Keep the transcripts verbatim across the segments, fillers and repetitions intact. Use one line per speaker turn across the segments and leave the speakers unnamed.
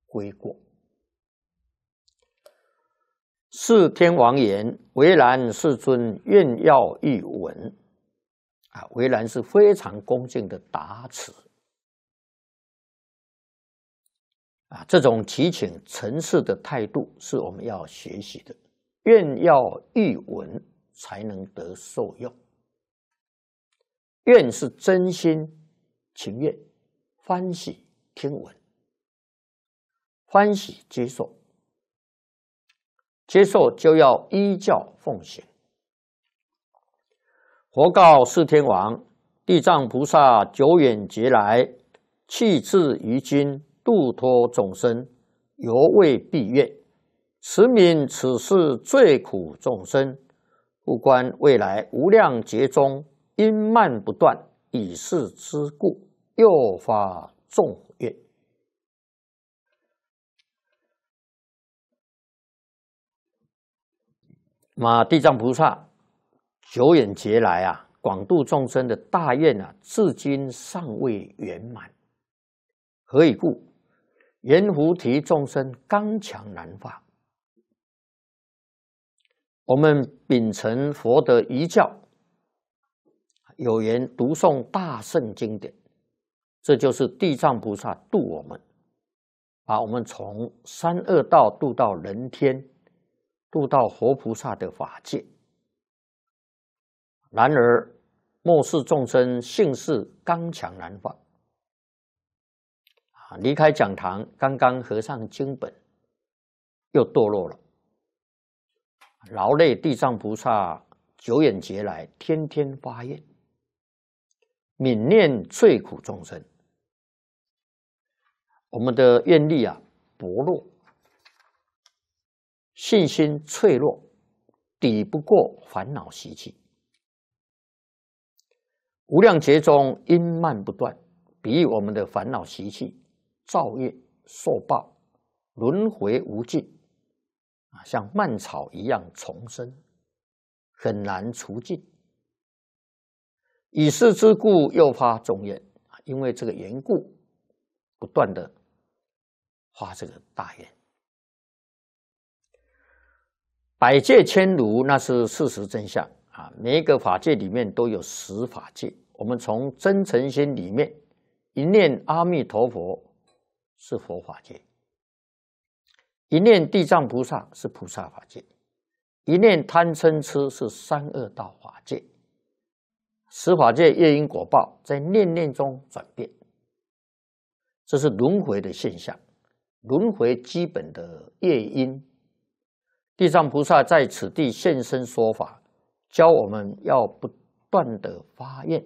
归过。释天王言：“唯然世尊愿要一闻。”啊，唯然是非常恭敬的答词。啊，这种提请陈示的态度是我们要学习的。愿要一闻，才能得受用。愿是真心情愿，欢喜听闻，欢喜接受，接受就要依教奉行。佛告释天王：地藏菩萨久远劫来，弃智于今，度脱众生，犹未毕愿。此名此事最苦众生，复观未来无量劫中，因慢不断，以是之故，又发众愿。那地藏菩萨久远劫来啊，广度众生的大愿啊，至今尚未圆满。何以故？阎浮提众生刚强难化。我们秉承佛的遗教，有缘读诵大圣经典，这就是地藏菩萨度我们，把我们从三恶道度到人天，度到活菩萨的法界。然而末世众生性事刚强难化，离开讲堂，刚刚合上经本，又堕落了。劳累地藏菩萨久远劫来，天天发愿，悯念罪苦众生。我们的愿力啊薄弱，信心脆弱，抵不过烦恼习气。无量劫中因慢不断，比喻我们的烦恼习气造业受报，轮回无尽。啊，像蔓草一样丛生，很难除尽。以是之故，又发众愿。因为这个缘故，不断的发这个大愿。百界千如，那是事实真相啊！每一个法界里面都有十法界。我们从真诚心里面一念阿弥陀佛是佛法界。一念地藏菩萨是菩萨法界，一念贪嗔痴是三恶道法界。十法界业因果报在念念中转变，这是轮回的现象，轮回基本的业因。地藏菩萨在此地现身说法，教我们要不断的发愿。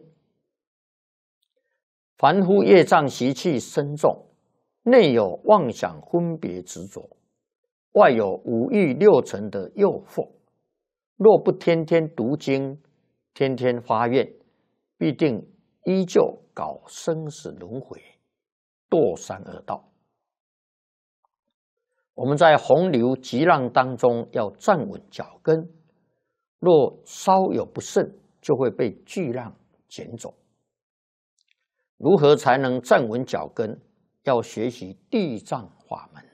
凡夫业障习气深重，内有妄想分别执着，外有五欲六尘的诱惑，若不天天读经，天天发愿，必定依旧搞生死轮回，堕三恶道。我们在洪流急浪当中要站稳脚跟，若稍有不慎，就会被巨浪卷走。如何才能站稳脚跟？要学习地藏法门。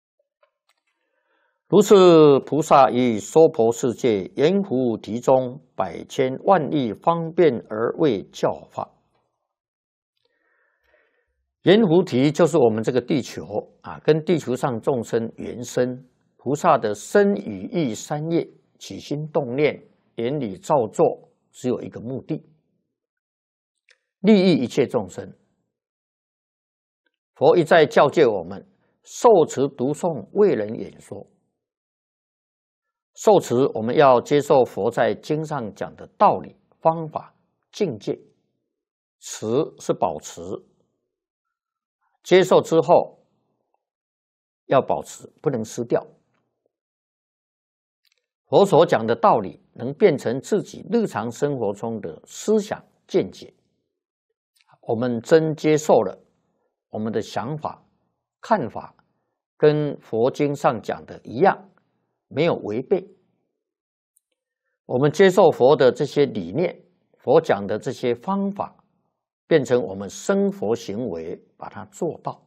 如是菩萨于娑婆世界阎浮提中百千万亿方便而为教化。阎浮提就是我们这个地球啊，跟地球上众生原生。菩萨的身语意三业，起心动念，言语造作，只有一个目的：利益一切众生。佛一再教诫我们，受持读诵，为人演说。受持，我们要接受佛在经上讲的道理、方法、境界。持是保持，接受之后要保持，不能失掉。佛所讲的道理能变成自己日常生活中的思想见解。我们真接受了，我们的想法、看法跟佛经上讲的一样，没有违背。我们接受佛的这些理念，佛讲的这些方法，变成我们生活行为，把它做到。